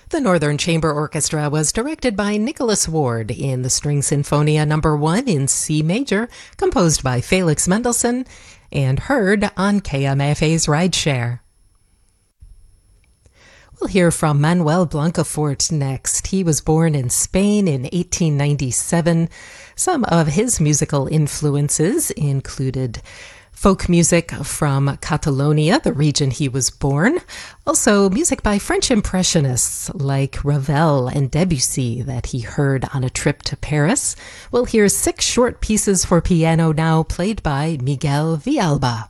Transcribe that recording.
The Northern Chamber Orchestra was directed by Nicholas Ward in the String Sinfonia No. 1 in C major, composed by Felix Mendelssohn, and heard on KMFA's Rideshare. We'll hear from Manuel Blancafort next. He was born in Spain in 1897. Some of his musical influences included folk music from Catalonia, the region he was born. Also, music by French Impressionists like Ravel and Debussy that he heard on a trip to Paris. We'll hear 6 short pieces for piano now, played by Miguel Villalba.